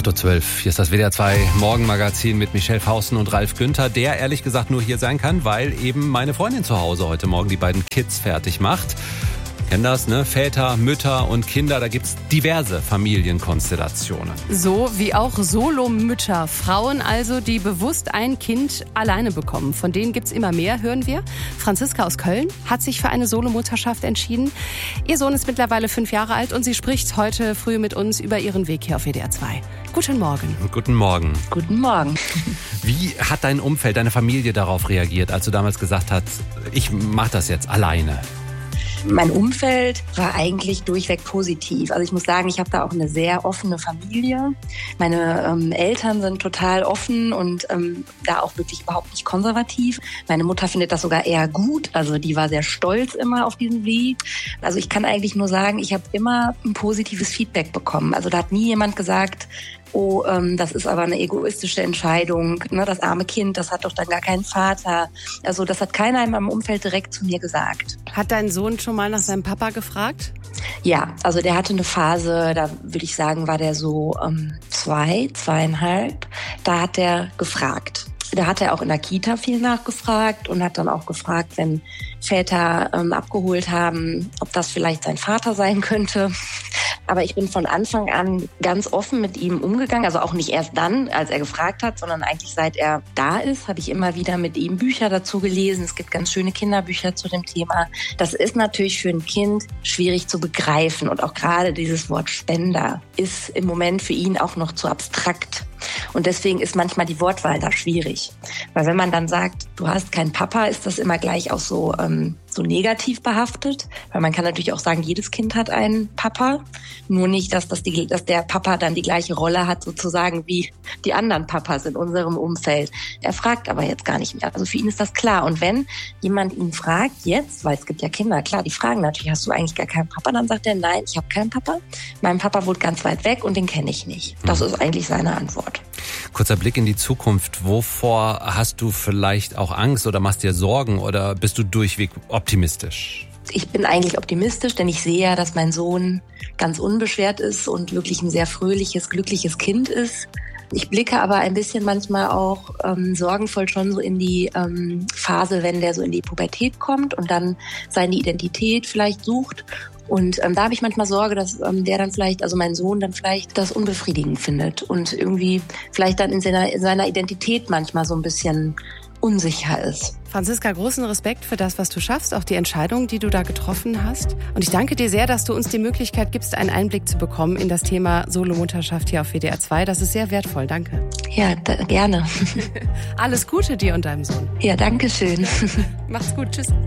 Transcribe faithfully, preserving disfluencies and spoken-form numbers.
acht Uhr zwölf, hier ist das W D R zwei Morgenmagazin mit Michelle Fausten und Ralf Günther, der ehrlich gesagt nur hier sein kann, weil eben meine Freundin zu Hause heute Morgen die beiden Kids fertig macht. Kennen das, ne? Väter, Mütter und Kinder, da gibt's diverse Familienkonstellationen. So wie auch Solomütter, Frauen also, die bewusst ein Kind alleine bekommen. Von denen gibt's immer mehr, hören wir. Franziska aus Köln hat sich für eine Solomutterschaft entschieden. Ihr Sohn ist mittlerweile fünf Jahre alt und sie spricht heute früh mit uns über ihren Weg hier auf W D R zwei. Guten Morgen. Guten Morgen. Guten Morgen. Wie hat dein Umfeld, deine Familie darauf reagiert, als du damals gesagt hast, ich mach das jetzt alleine? Mein Umfeld war eigentlich durchweg positiv. Also ich muss sagen, ich habe da auch eine sehr offene Familie. Meine ähm, Eltern sind total offen und ähm, da auch wirklich überhaupt nicht konservativ. Meine Mutter findet das sogar eher gut. Also die war sehr stolz immer auf diesen Weg. Also ich kann eigentlich nur sagen, ich habe immer ein positives Feedback bekommen. Also da hat nie jemand gesagt, oh, ähm, das ist aber eine egoistische Entscheidung, ne, das arme Kind, das hat doch dann gar keinen Vater. Also das hat keiner in meinem Umfeld direkt zu mir gesagt. Hat dein Sohn schon mal nach seinem Papa gefragt? Ja, also der hatte eine Phase, da würde ich sagen, war der so ähm, zwei, zweieinhalb. Da hat er gefragt. Da hat er auch in der Kita viel nachgefragt und hat dann auch gefragt, wenn Väter ähm, abgeholt haben, ob das vielleicht sein Vater sein könnte. Aber ich bin von Anfang an ganz offen mit ihm umgegangen. Also auch nicht erst dann, als er gefragt hat, sondern eigentlich seit er da ist, habe ich immer wieder mit ihm Bücher dazu gelesen. Es gibt ganz schöne Kinderbücher zu dem Thema. Das ist natürlich für ein Kind schwierig zu begreifen. Und auch gerade dieses Wort Spender ist im Moment für ihn auch noch zu abstrakt. Und deswegen ist manchmal die Wortwahl da schwierig. Weil wenn man dann sagt, du hast keinen Papa, ist das immer gleich auch so, ähm, so negativ behaftet. Weil man kann natürlich auch sagen, jedes Kind hat einen Papa. Nur nicht, dass, das die, dass der Papa dann die gleiche Rolle hat sozusagen wie die anderen Papas in unserem Umfeld. Er fragt aber jetzt gar nicht mehr. Also für ihn ist das klar. Und wenn jemand ihn fragt jetzt, weil es gibt ja Kinder, klar, die fragen natürlich, hast du eigentlich gar keinen Papa? Dann sagt er, nein, ich habe keinen Papa. Mein Papa wohnt ganz weit weg und den kenne ich nicht. Das ist eigentlich seine Antwort. Kurzer Blick in die Zukunft. Wovor hast du vielleicht auch Angst oder machst dir Sorgen oder bist du durchweg optimistisch? Ich bin eigentlich optimistisch, denn ich sehe ja, dass mein Sohn ganz unbeschwert ist und wirklich ein sehr fröhliches, glückliches Kind ist. Ich blicke aber ein bisschen manchmal auch ähm, sorgenvoll schon so in die ähm, Phase, wenn der so in die Pubertät kommt und dann seine Identität vielleicht sucht. Und ähm, da habe ich manchmal Sorge, dass ähm, der dann vielleicht, also mein Sohn dann vielleicht das unbefriedigend findet und irgendwie vielleicht dann in seiner, in seiner Identität manchmal so ein bisschen unsicher ist. Franziska, großen Respekt für das, was du schaffst, auch die Entscheidung, die du da getroffen hast. Und ich danke dir sehr, dass du uns die Möglichkeit gibst, einen Einblick zu bekommen in das Thema Solomutterschaft hier auf W D R zwei. Das ist sehr wertvoll. Danke. Ja, da, gerne. Alles Gute dir und deinem Sohn. Ja, danke schön. Macht's gut. Tschüss.